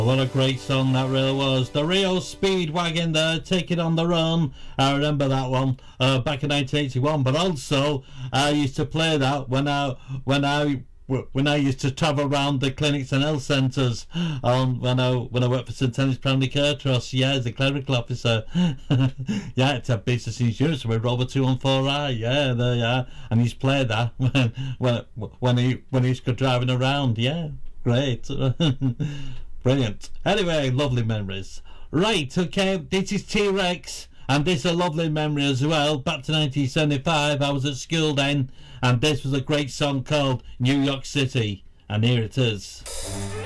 What a great song that really was. The Rio Speedwagon there, Take It on the Run. I remember that one back in 1981. But also, I used to play that when I used to travel around the clinics and health centres. When I worked for St Helens Primary Care Trust, yeah, as a clerical officer. Yeah, it's a business insurance with Rover 214i. Yeah, there you are. And he's played that when he's driving around. Yeah, great. Brilliant. Anyway, lovely memories. Right, okay, this is T-Rex, and this is a lovely memory as well. Back to 1975, I was at school then, and this was a great song called New York City, and here it is.